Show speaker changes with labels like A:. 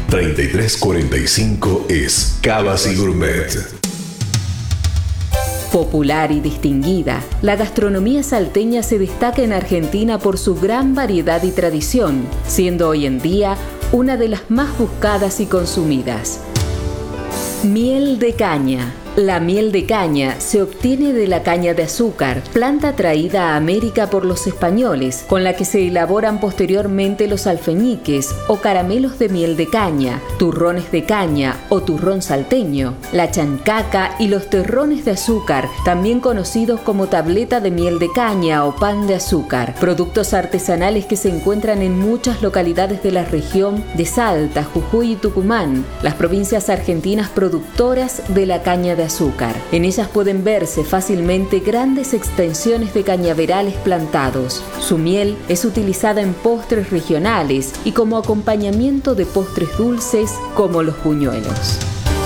A: 3345 es Cavas y Gourmet.
B: Popular y distinguida, la gastronomía salteña se destaca en Argentina por su gran variedad y tradición, siendo hoy en día una de las más buscadas y consumidas. Miel de caña. La miel de caña se obtiene de la caña de azúcar, planta traída a América por los españoles, con la que se elaboran posteriormente los alfeñiques o caramelos de miel de caña, turrones de caña o turrón salteño, la chancaca y los terrones de azúcar, también conocidos como tableta de miel de caña o pan de azúcar, productos artesanales que se encuentran en muchas localidades de la región de Salta, Jujuy y Tucumán, las provincias argentinas productoras de la caña de azúcar. En ellas pueden verse fácilmente grandes extensiones de cañaverales plantados. Su miel es utilizada en postres regionales y como acompañamiento de postres dulces como los buñuelos.